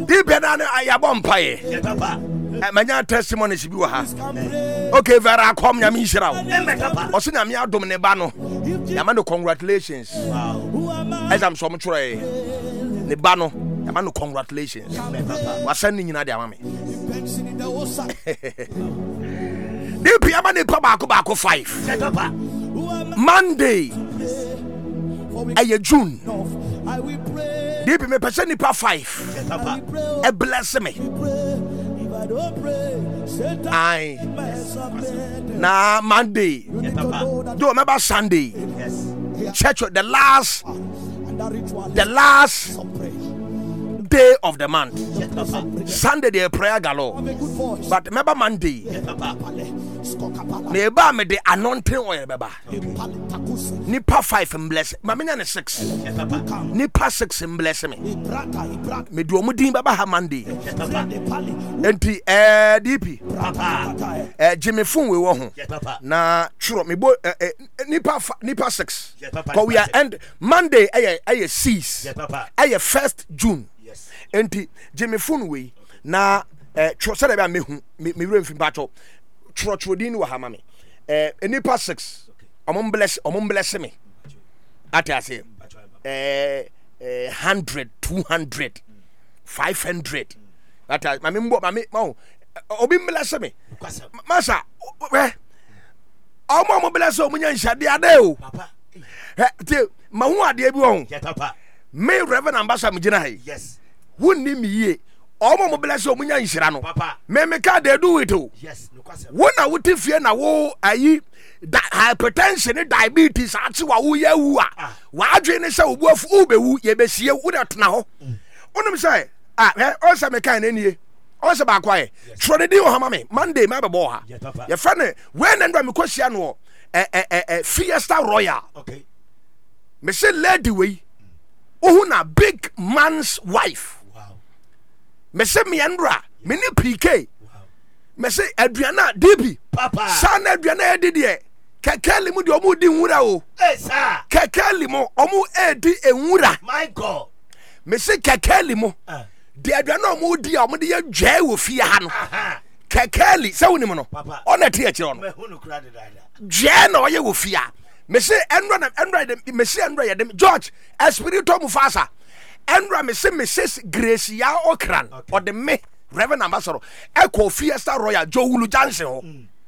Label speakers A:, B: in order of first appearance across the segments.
A: Deep and I bompaye. Manya testimony she be ha. Okay, Vera come ya mishra. Osina mi adom ne ba no. Yamano congratulations. As I'm so much try. Ne ba no. Yamano congratulations. Wasani nyina de amame. Deep yamane pa baako 5. Monday. Aye June. Deep me person nipa 5. A bless me. I na Monday. Do remember Sunday. Church the last day of the month. Sunday they prayer galore. But remember Monday. Neba me the anointing oil baba. Nipa 5 and bless. Mamina 6. Nipa 6 and bless me. Me do omudin baba ha Monday. Enti DP. Jimmy Fun we wo ho. Na churo me bo nipa 6. Cause we are end Monday aye 6. Aye 1st June. Enti Jimmy Fun we na churo say be me remfi bacho. Trotrodin wa hamame nipa 6 omon bless me at I say 100 200 500 that mame obi bless me masa omo bless o munya nhade ade o te mahu ade bi won me reverend ambassador me gina hai yes wonni mi ye omo bless o munya nhira no me ka dey do it o yes wona wuti fie na wo ayi hypertension diabetes ati wa wo ya wu a wa adwe ne se obuafu ubewu ye besie wo da tena ho onum say o se me kan nie o se ba kwae trode di o hama me Monday ma be bo ha ye fa ne when ndo me kosia no Fiesta Royal okay me say lady we ohu na big man's wife wow me say me andra me ni PK me say aduana DB papa sana aduana edide kekeli mu de omu di nwura o eh sir kekeli mo omu edi enwura my god me say kekeli mo de aduana omu di omu de ye dwa wo fie ha no kekeli se woni mo no ona te akire no me hunu kra de dada dwa na oye wo fie me say enra me say enra ye dem George espirito mu fasa enra me say Mrs Grace ya okran o de me Reverend Ambassador Echo Fiesta Royal Joulu Jansen ho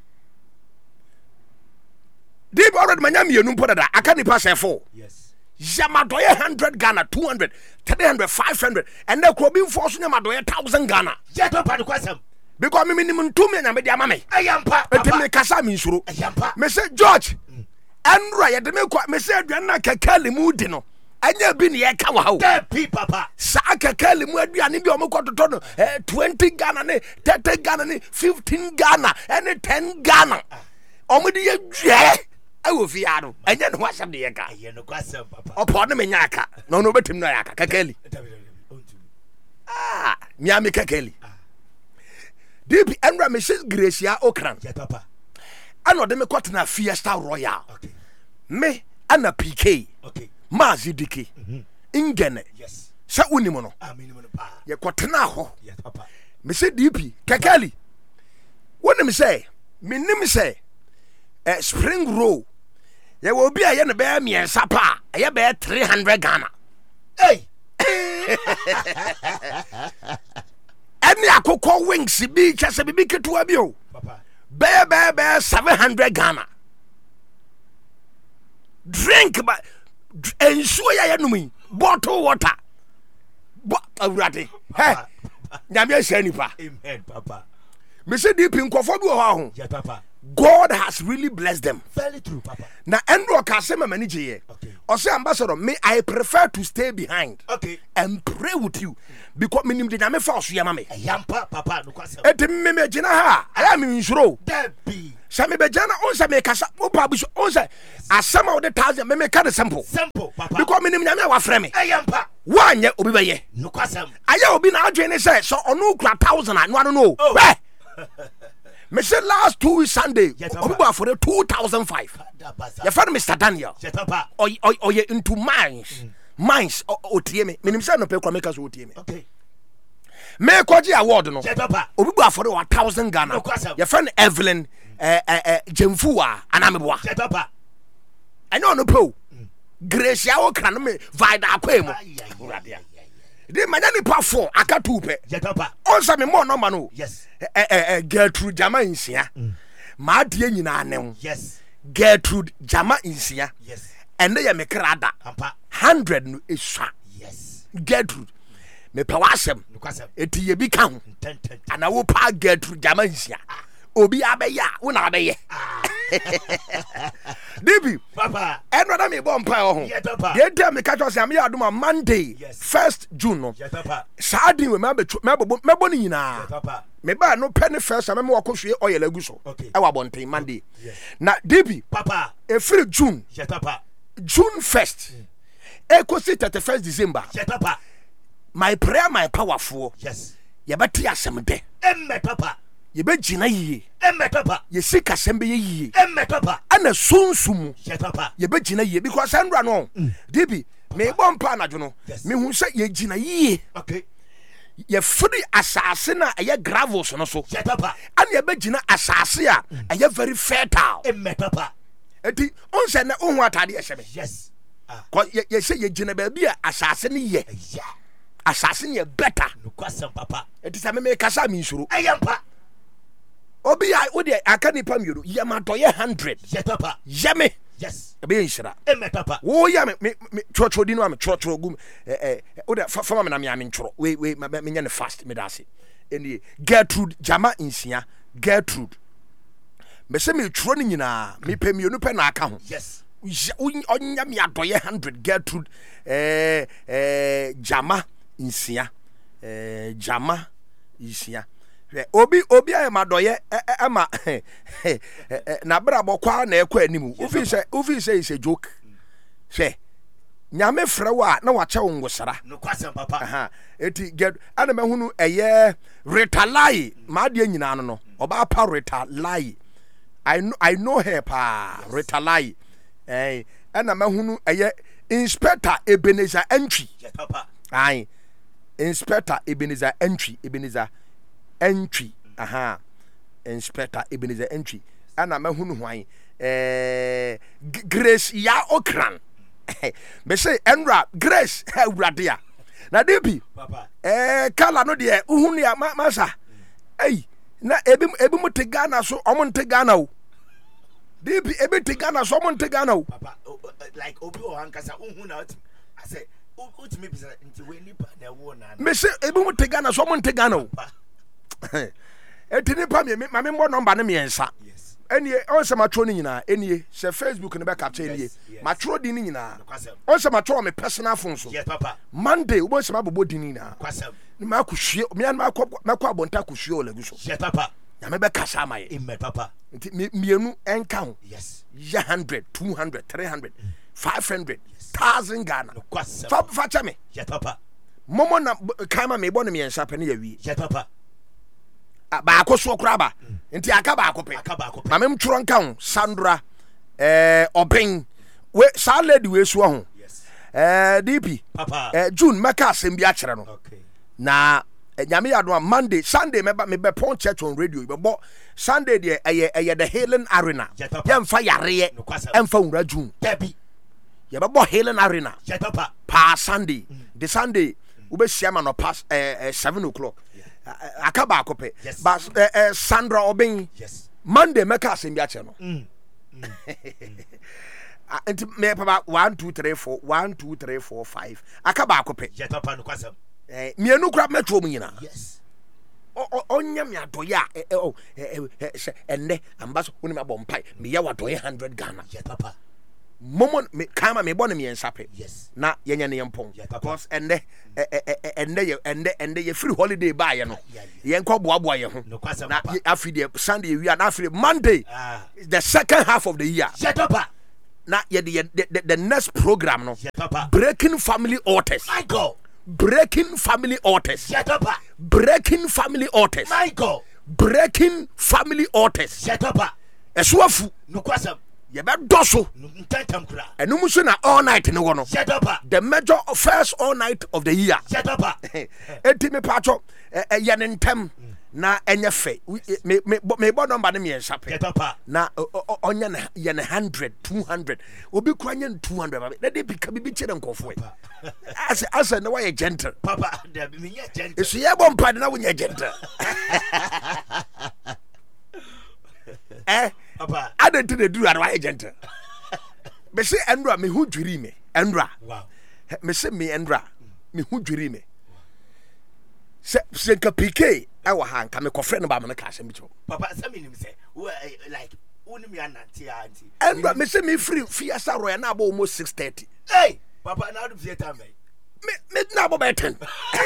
A: Deep already manyam yenu mpo dada akani pass 4 yes Yamadoye 100 Ghana 200 300 500 and na ko bi force Yamadoye 1000 Ghana jet up at kwasam because me minimum 2 million me dia mame ayampa ete me kasa me nsuro ayampa me say George enra ye de me kwa me say aduan na kakali mu di no anya bi ne ye ka wa ho papa sa kakali mu aduane bi o mo kototo no 20 Ghana ne 30 Ghana ne 15 Ghana and 10 Ghana o mo di ye dwe awo fi ado anya no wasam de ye ka ye no kwasam papa opo no me nya aka no no betim no ya aka kakali mi ami kakali debi enra Mrs Grace ya okran ya papa ano de me kwatena Fiesta Royal okay me ana PK okay Mazi dike ingene yes sa unimo no aminimo no pa ye kwatena ho yes papa me say DP kakali wona me say minim say spring roll ye wo bi aye ne be miensa pa aye be 300 Ghana hey any akoko wings bi chese bi ketua bi o papa be 700 Ghana drink but ensure ya numi bottle water awurade hey nyame shani pa amen papa me say deep nkofo bi o ho yeah papa God has really blessed them very true papa na endo ka se ma manage ye okay o say ambassador me I prefer to stay behind okay and pray with you because me nim de nyame fa so ya ma me yampa papa no kwase eti me gina ha aya me nsuro debi Sami bejana onsa me kasa mo pa bu onsa asama o de 1000 me ka de simple papa because me nim nyame wa frɛ me ayampa wanye obi beye no kwasam aya obi na adwe ne say so onu kura 1000 no no me say last 2 weeks Sunday obi ba for 2005 ya fa Mr Daniel papa o ye into mines o tie me nim say no pe kwa me ka so o tie me okay me kwaji award no obi bu afore 1000 Ghana your friend Evelyn Jemfuwa anameboa eno no po Grace ya wo kan me vida akwemu de manya ni pa 4 aka 2 pe onsa me mo number no Gertrude Jama Insia ma de nyina anem Gertrude Jama Insia ene ye me krada 100 no esua Gertrude me pa wasem eti ye bi ka ho ana wo pa Gertrude Jama Insia obi abeya wo na abeye Dibi papa eno da me bon pa ho de dem me catch us am ya aduma Monday 1st June no saadi we mebo ni nyina me ba no penny first am me wakofie oil aguso e wa bonten Monday na Dibi papa e free June June 1st e ko 31st December my prayer my powerful ye beti asem de papa ye be gina yiye papa ye sika sembe yiye papa ana sunsumu papa ye be gina yiye because andra no Dibi me bom pa na jono me hu se ye gina yiye ye free asase na ye gravels no so papa ana ye be gina asase a ye very fertile papa enti on se na ohun atade ye hye me ko ye se ye gina ba bi a asase ne ye asase ne better no kwasam papa enti se me kasa mi nsuro ayampa obi I wo de aka nipa miru ye ma to ye 100 papa ye me ebe nshira papa wo ya me chocho di no am chocho gum wo de fama me na me ntworo we me nya ne fast me da se eni Gertrude Jama Insia Gertrude me se me tworo ni nyina me pe mienu pe na aka ho onya me adoye 100 Gertrude Jama Insia Jama Insia obi ay madoye ama na bra bokwa na ekwa animu ufi say is a joke she nyame frewa na wache ngosara no kwasem papa eti get ana mahunu eye retalai ma de nyina no oba pa retalai I know her pa retalai ana mahunu eye Inspector Ebenezer Entry papa Inspector Ebenezer Entry Inspector Ebenezer Entry ana mahunu hwan Grace ya okran me say enra Grace awurade a na Dibi papa kala no de uhunu ya masa na ebi mu te Ghana so omonte Ghana o Dibi ebi te Ghana so omonte Ghana o papa like obi o hankasa uhunu na I say ultimate bisa nti we nipa na wo na me say ebi mu te Ghana so omonte Ghana o etini pa me mo number ne miensa enie on se matro ni nyina enie se Facebook ne be capture enie matro di ni nyina on se matro me personal phone so Monday wo se mabobo di ni na ni ma kuhwie me an ma kwa bonta kuhwie o lagu so papa ya me be kasa amaye papa nti mienu enka ho ya 100 200 300 500 1000 Ghana fa cha me papa momo na kama me bo ne miensa pe ne ya wi papa ba akoso kraba nti aka ba akope ma mem tworo nka ho Sandra Oben we sa lady we so ho DP papa June maka asem bi a kire no na nyame yado Monday Sunday me be pon church on radio be bo Sunday de eye the Helen Arena ye mfa yare emfa wura June debi ye be bo Helen Arena pa Sunday the Sunday we be share no pass 7 o'clock akaba akope but Sandra Oben Monday meka asem bi a kire no enti me papa 1 2 3 4 1 2 3 4 5 akaba akope papa no kwasem mienu kura metro mu nyina onya mi adoya enne ambaso woni ma bompai me ya wadoye 100 Ghana papa momo me kama me bone me ensape na yenya ne yempon because enne ye free holiday ba ye no ye nko boaboa ye ho na afide Sunday wi na afide Monday the second half of the year papa na ye the next program no breaking family altars my God breaking family altars breaking family altars my God breaking family altars esuafu no kwasam ye be doso
B: ntantam kura
A: enum so na all night ne wo no the major first all night of the year enti me pacho ye ne ntem na enye fe me bo number ne me ensape na onya na ye ne 100 200 obi kura nya 200 ba na de bi ka bi chere nkofo as na why gentle
B: papa de me nya gentle
A: so ye bo mpa na wo nya gentle
B: papa
A: adent de duru ara why gentle me se endra me hu dwiri me endra
B: wow
A: me se me endra me hu dwiri me se ka PK awa han ka me kofre no ba me ka asem bicho
B: papa sami nim say like uni me ananti anti
A: endra me se me free fiasa roya na abo almost 6:30
B: hey papa na do theater
A: me na abo by 10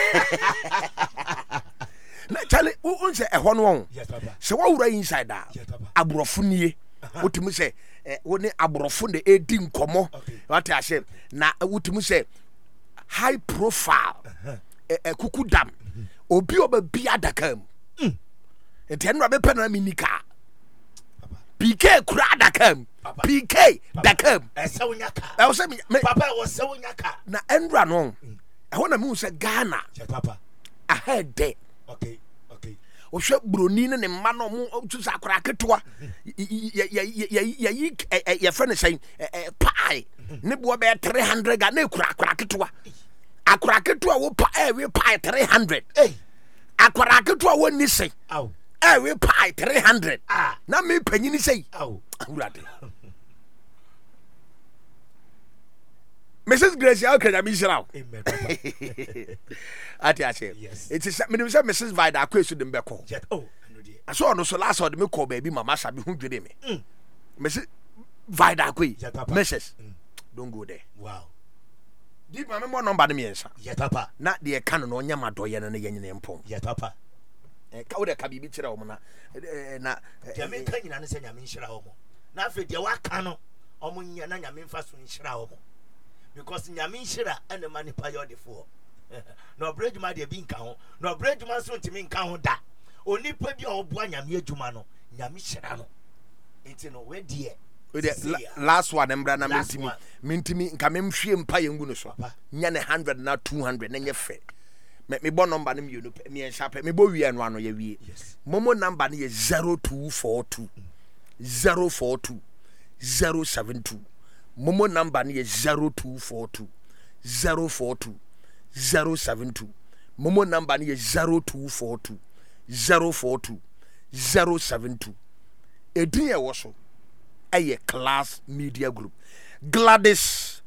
A: na chale un se ehwo no won
B: yes papa
A: se wa wura inside da aborofo nie wotimi se woni aborofo de edi nkomo what I say na wotimi se high profile kuku dam obi oba bia dakam entenwa be pena minika PK kura dakam PK dakam
B: esawunya ka papa wasawunya ka
A: na endra no ehwo na me se Ghana
B: papa
A: ahead there
B: okay
A: o hwe broni ne ma no mo tusa akora ketwa ye friend say pie ne bo be 300 ga na akora ketwa wo pa we pie 300 akora ketwa wo ni say we pie 300 na me panyini say awurade Mrs. Grace, how can I be sure?
B: Amen, papa.
A: Yes. It is Mrs. Vida question them back home.
B: Oh,
A: I saw no so last of me call baby mama sabi who did me. Mrs. Vida Mrs. Don't go there.
B: Wow.
A: Deep my more number me answer.
B: Yes, papa.
A: Not the canon on Yama doyen and the yen empom.
B: Yes, papa.
A: Kauda kabi bichira omana na
B: Jamaica in an answer Yamin Shrahomo. Now for the Wakano, Omunya Yamin Fasu in Shrahomo. Because Yamin Shira and the money pay the four. No bread my dear being count, no bread my son to mean count that. Only put your one Yamia Jumano, Yamishirano. It's no way, dear.
A: Last one, Embrana Mintimi, Camem Shim Payanguno, Yan 100 now 200, and your fate. Make me bon number you me and sharp me boy and one of your yes. Momo number is 0242 042 072. Momo number is 0242 042 072. Momo number is 0242 042 072. Edin also a Class Media Group. Gladys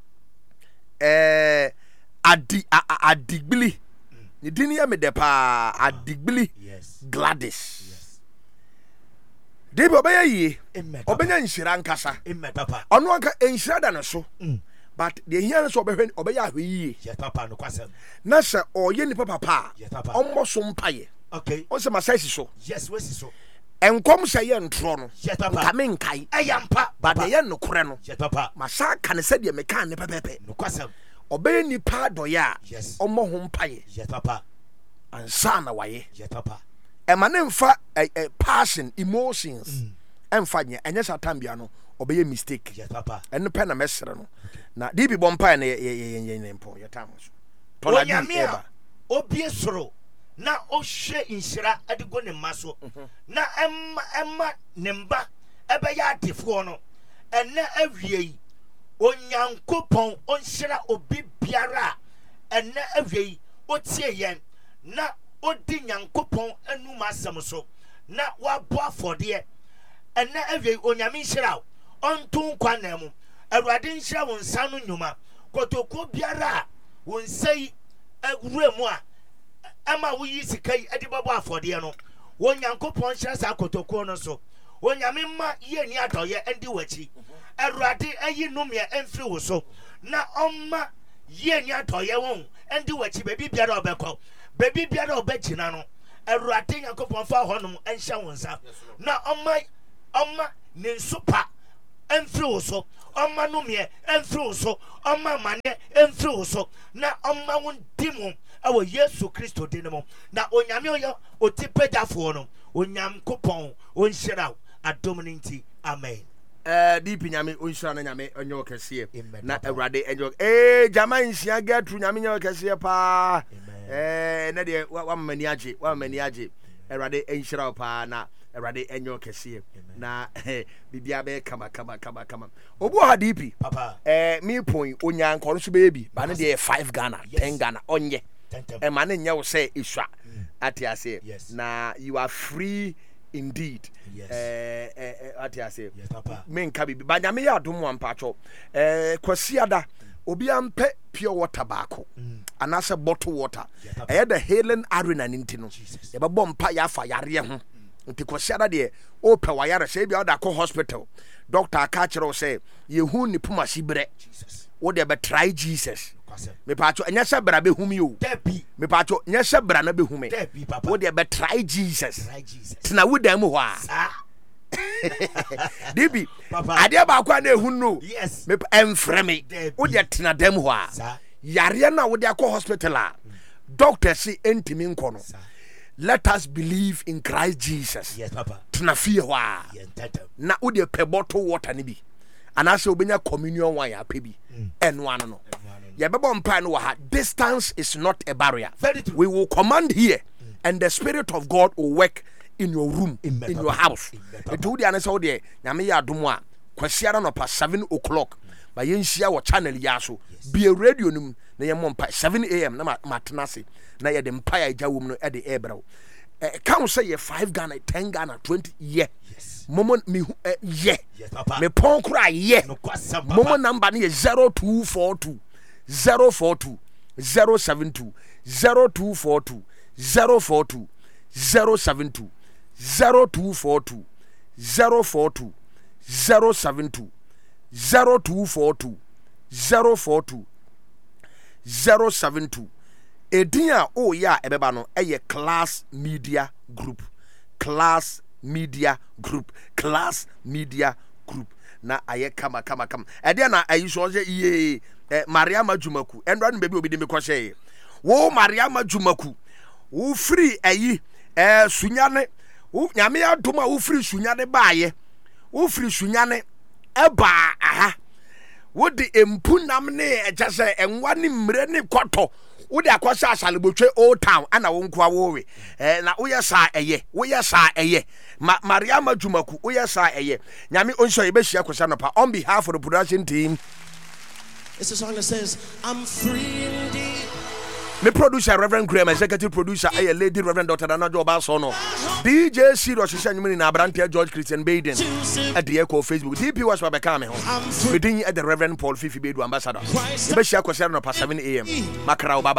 A: Adigbili. You didn't hear me depa Adigbili.
B: Yes.
A: Gladys.
B: Yes.
A: Debi obaya ye. Obanya nshira nkasa.
B: Papa.
A: Ono anka nshira da ne so. But the here so obaya ahwe ye.
B: Yes papa no kwasem.
A: Na se oye ni papa.
B: Yes papa.
A: Ommo so mpaye.
B: Okay.
A: On se masasi so.
B: Yes, wesi so.
A: Enkom se ye ntro no.
B: Yes papa.
A: Kame nkai.
B: Eyampa.
A: But the ye no kore no.
B: Yes papa.
A: Masa kan se de mekan ne pepepe.
B: No kwasem.
A: Obey ni pa doya.
B: Yes.
A: Ommo ho mpaye.
B: Yes papa.
A: Ansa na waye.
B: Yes papa.
A: Emane mfa passion emotions emfa nya enye satan bia no obeye mistake.
B: Yes papa.
A: Eno pe na mesere no na dibi bompa na ye mpo ye tamos tola di eba
B: obie soro na ohwe inhira adigo ne maso na emma ne mba ebe ya adefo no ene awie onyankopon onhira obi biara ene awie otie yen na odi nyankopon anu masem so na wabo afode ene awie onyame nhira ontun kwana mu awurade nhira won nsa no nyuma kotoko biara won sei awura mu a ama wo yi sikai ade babo afode no won nyankopon nhira sa kotoko no so onyame ma ye ni adoye ndi wachi awurade ayi numia emfiri wo so na omma ye ni adoye won ndi wachi bebi biara obekọ bebi biara obegina no awurade nyankopon fa honum enhya won nsa na omma ne nsupa emfiri wo so omma numie emfiri wo so omma mane emfiri wo so na omma won dimu awo Yesu Kristo dinimo na onyame oyo otipedafo no onyam kopon onhyira adomninti amen.
A: DP nyame onhyira na nyame onyo kese na awurade enyo jama nsia gatru nyame nyo kese pa na de wa mani age awurade enhyira pa na awurade enyo kese na bibia be kama obu ha DP
B: papa
A: me point onya nkoro so be bi ba ne de 5 Ghana 10 Ghana onye ma ne nya wo say iswa atiase na you are free indeed. What I say?
B: Yes, papa.
A: Men kabi. Banyame ya dum wan pacho. Kwasiada obi ampe pure water bako. Anasa bottle water. The Helen Arena nintino. E ba bom pa ya fa yare ho. Nti kwasiada de o pe wa yare se bia da ko hospital. Doctor ka kire o say ye hu ni puma sibre. Jesus. Wo de be try Jesus. Me pacho enya se bra be humi o. Me pacho nya se bra na be humi. Wo de be try Jesus. Tina wo dan mu ho a. DB ade ba kwa na ehun no.
B: Yes.
A: Me emfreme. Wo de tina dan mu ho a. Yare na wo de akọ hospital a. Doctor say entimi nko no. Let us believe in Christ Jesus.
B: Yes, papa.
A: Tina fie ho a. Na wo de pe bottle water ni bi. Anase obenya communion wine ape bi. Eno ano no. Distance is not a barrier. We will command here, and the Spirit of God will work in your room, in your house. It would be Yamia 7 o'clock. By Yensia or channel Yaso. Be a radio num, 7 a.m. Na matinasi. Na ya the empire jawum at the airbrow. Can't say 5 Ghana, 10 Ghana, 20 yeah. Moment me yeah. Me pon cry yeah. Moment number is 0242 042 072 0242 042 072 0242 042 072 0242 042 072 Edia o ya ebeba no eye Class Media Group na aye kama edia na ayi so ye Mariama Jumaku endwa no bebi obi de me kwose wo Mariama Jumaku wo free ayi sunyane wo nyame adoma wo free sunyane baaye wo free sunyane eba aha wo de empunam ne ejase enwa ne mre ne kwato wo de akwasa asalebotwe Old Town ana wo nkwa wo we na wo yesa eye Mariama Jumaku wo yesa eye nyame onso ye be hia kwasa no pa on behalf of the production team.
C: It's a song that says, I'm free indeed.
A: Me producer, Reverend Graham, executive producer, a lady, Reverend Dr. Dana Joba Sono. DJ Sirius is sending na Abrantia George Christian Baden at the Echo Facebook. DP was for Became home. Meeting at the Reverend Paul Fifi Bedu Ambassador. The best share was 7 a.m. Makarao Baba.